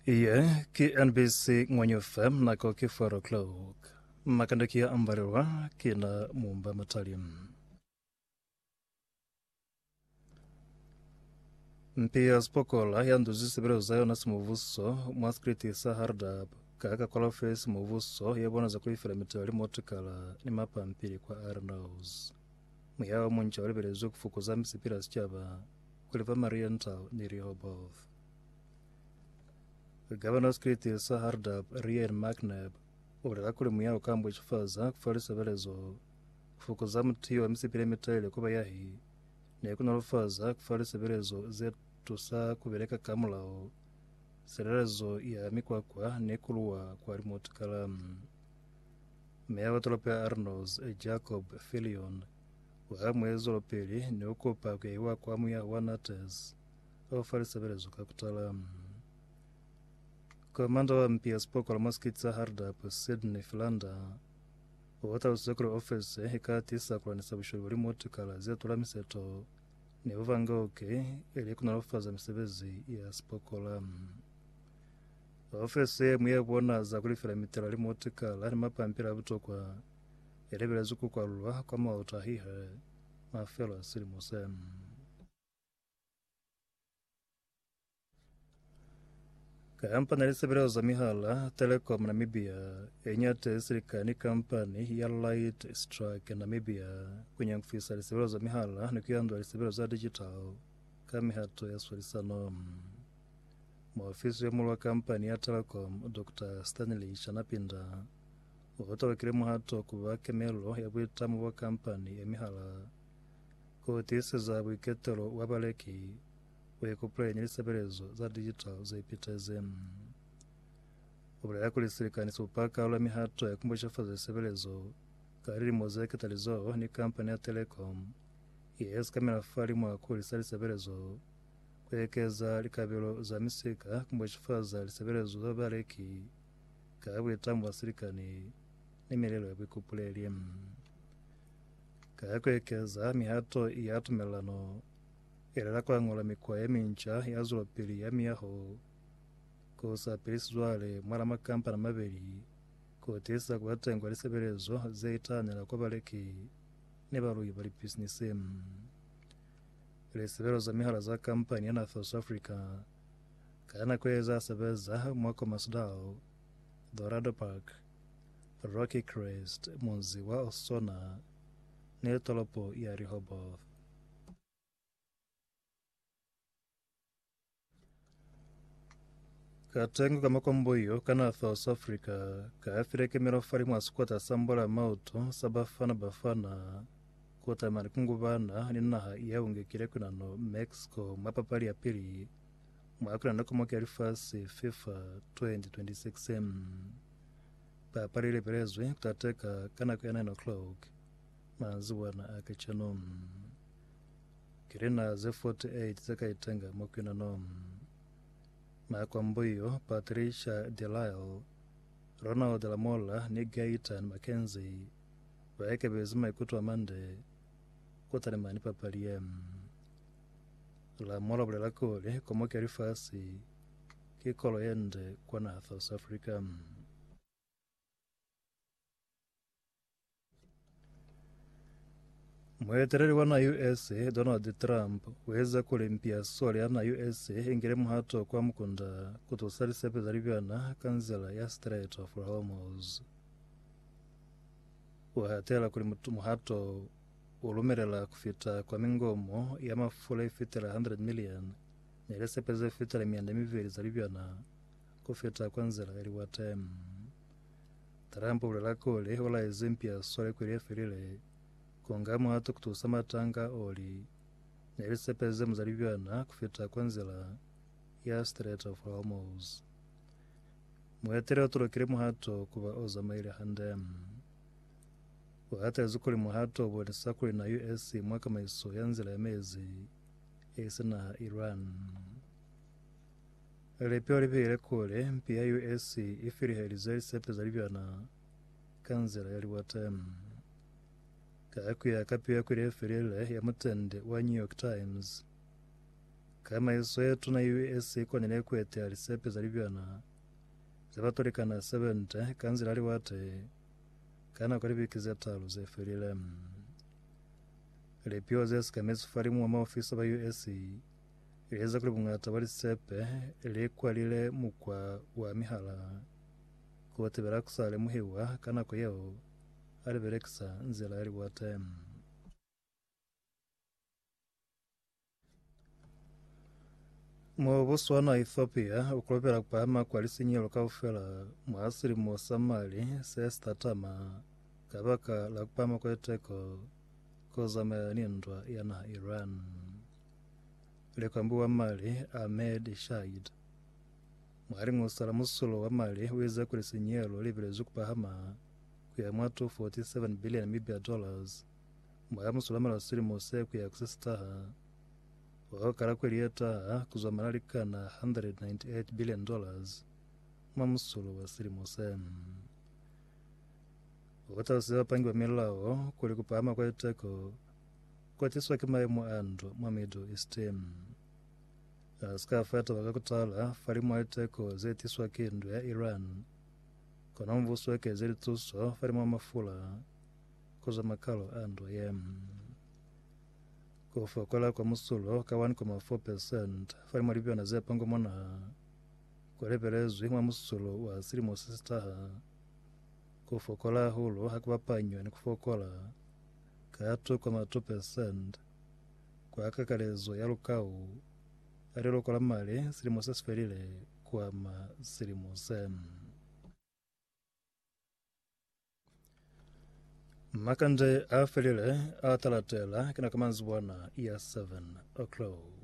Iye ki NBC Ng'onyo FM nako kifaro Cloak makandakia ambarirwa kina mumba matalim mpia spokola yanduzi sibiro zayo nasi muvuso mwaskriti sahardab kaka kola face muvuso yabona za kuifira mitali motikala ni mapa mpiri kwa Arnaus muyawa muncha waliberezo kufukuza msipira sichaba kuliva Mariental ni Rehoboth. Governor Skriti Sahardab Rien Magneb urela kuli muyao kambwe chifaza kufalisa belezo kufukuza mtiyo wa msipire mitali kuba yahi ne kuna lufaza kufalisa belezo zetusa kubeleka kamulao serelezo ya mikwakwa ne kuluwa kwa remote kalam meya tolopea Arnos Jacob Filion wa mwezo lopeli ne ukopa kwa iwa kwa muya wanates kufalisa belezo kakutalam. Komanda wa mpia spokola Moskitsa Hardap Sydney Filanda wata usekuru office hikati sakula nisabisho wali motikala zetu la miseto ni uvangoke ili kuna ofaza misebezi ya spokola office muye bona za kulifira mitela li motikala ni mapampira butokwa elebela zuku kwa lwa kwa mautahiha mafelo asili mosem. Kampani lisebeleo za mihala Telecom Namibia enyate sirikani kampani ya Light Strike Namibia kwenye mfisa lisebeleo za mihala ni kuyandwa lisebeleo za digital kamihato ya swarisano maofisi ya mulu wa kampani ya Telecom Dr. Stanley Chanapinda wata wakilimu hato kubake melo ya buitamu wa kampani ya mihala kutisi za wiketelo wabaleki wekuprea nyilisebelezo za digital za ipitezem obula yakuli sirikani supaka ula mihato ya kumbusha faza isebelezo kariri mozeke talizo ni kampani ya Telecom yes kamera fali mwakuli sali sebelezo kwekeza likabilo za misika kumbusha faza lisebelezo za baleki kabu itamu wa sirikani ni milelo ya wikupuleli kayakwekeza mihato iyatumelano Erela kwa ngola mikwa ya mincha ya zulopili ya miyaho kosa pilisizwale mwala makampa na mabeli kotesa kubatengwa lisebelezo zeitanela kwa baleki ne baluyi bali business lisebelezo za mihala za kampani ya South Africa kana kweza sebeza mwako Masdao Dorado Park Rocky Crest Munzi wa Osona ne tolopo ya Rehoboth. Katengu kama komboyo kana South Africa kaafireke mirofari mwasukwata sambola mauto sabafana bafana kota manikungubana ninaha yaungekire kunano Mexico mapapali ya pili mwakuna nakumoki alifasi FIFA 2026 papali ilipelezwe kutateka kana kwa 9 o'clock maziwa na akichanom kirina Z48 zeka itenga mwakuna nom Makwambuyo, Patricia Delisle, Ronald de la Mola, Nick Gaitan, Mackenzie, waeke bezima ikutu wa mande, kutani mani papaliem. La Mola bulela kule, kumoki alifasi, kikolo yende kwa na South Africa. Mwetereri wana USA Donald Trump weza kulimpia swali ana USA ingire muhato kwa mkunda kutusali sepe zarivyana kanzela ya Strait of Hormuz. Wahatela kuli muhato ulumerela kufita kwa mingomo ya mafula ifitela 100 million nile sepe za ifitela 200 zarivyana kufita kwa nzela yali watem. Trump ulela kule wala izimpia swali kuli efilile kongamu hatu kutusa matanga oli nelisepeze mzalivyana kufita kwa nzela ya Strait of Hormuz. Mwetere otulokire muhato kuba oza maili handem. Wahata yazukuli muhato wabonesa kuli na US mwaka maiso ya nzela ya mezi isi na Iran. Lepio lipile kule mpia US ifiri helize lisepe zalivyana kanzela yali watem. Kakuya kapia kuri efirele ya mutende wa New York Times kama iso yetu na US kwenye kwete alisepe zalivyana zabatolekana 70 kanzila ali wate kana kalibikiza talo zeferile lepio zesikamezi falimu wa maofisa ba US iliweza kulibungata balisepe ilikuwa lile mukwa wa mihala kuwatebera kusale muhiwa kana koyeo aliberekisa nzila ali wate mu Botswana Ethiopia ukulopera kupahama kwa lisinyelo kaufela mwasiri mu Somali sestatama kabaka la kupama kweteko kozama nindwa yana Iran lekambu wa Mali Ahmed Shahid mwari ngusala musulo wa Mali weza kulisinyelo libilezu kupahama kuya mwatu $47 billion mwaya musula mala siri mose kuya kusestaha wakala kwelieta kuzwamalalikana $198 billion mwa musulu wa siri mose watawasiwa pangi wa milao kuli kupahama kwa eteko kwa tiswa kimaye mwa andu mwa Middle East skafata wakakutala fali mwa eteko zetiswa kindu ya Iran kona mvusu weke zeli tuso fali mwa mafula kuza makalo andu ya kufokola kwa musulo ka 1.4% fali mwa libyo na zepango mwana kwa lebelezu mwa musulo wa siri mosestaha kufokola hulu hakuwa panyo ni kufokola ka 2.2% kwa kakalezo ya lukau alilo kola mali siri mosesferile kwa ma siri mosem makande afelile atalatela kina kamanzi bwana ya 7 o'clock